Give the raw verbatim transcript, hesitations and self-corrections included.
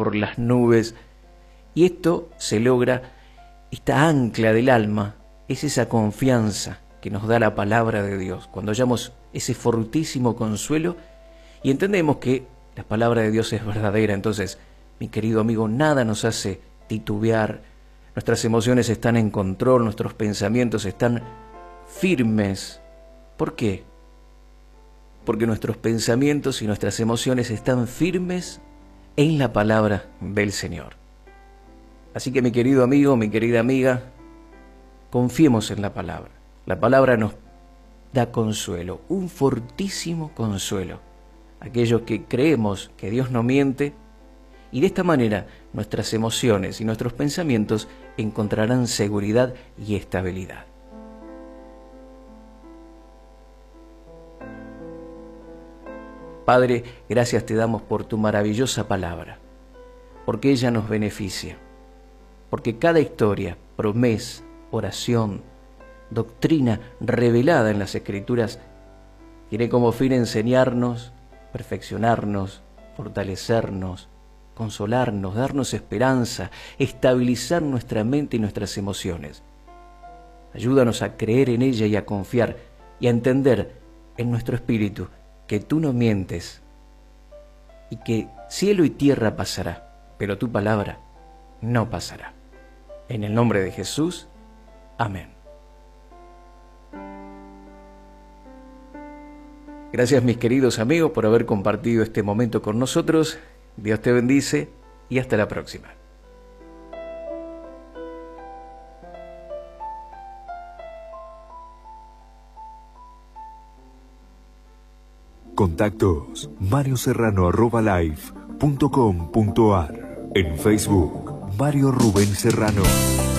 por las nubes. Y esto se logra, esta ancla del alma, es esa confianza que nos da la palabra de Dios, cuando hallamos ese fortísimo consuelo y entendemos que la palabra de Dios es verdadera. Entonces, mi querido amigo, nada nos hace titubear, nuestras emociones están en control, nuestros pensamientos están firmes. ¿Por qué? Porque nuestros pensamientos y nuestras emociones están firmes en la palabra del Señor. Así que mi querido amigo, mi querida amiga, confiemos en la palabra. La palabra nos da consuelo, un fortísimo consuelo. Aquellos que creemos que Dios no miente, y de esta manera nuestras emociones y nuestros pensamientos encontrarán seguridad y estabilidad. Padre, gracias te damos por tu maravillosa palabra, porque ella nos beneficia, porque cada historia, promesa, oración, doctrina revelada en las Escrituras tiene como fin enseñarnos, perfeccionarnos, fortalecernos, consolarnos, darnos esperanza, estabilizar nuestra mente y nuestras emociones. Ayúdanos a creer en ella y a confiar y a entender en nuestro espíritu que tú no mientes y que cielo y tierra pasará, pero tu palabra no pasará. En el nombre de Jesús, amén. Gracias, mis queridos amigos, por haber compartido este momento con nosotros. Dios te bendice y hasta la próxima. Contactos mario serrano arroba live punto com punto ar. En Facebook, Mario Rubén Serrano.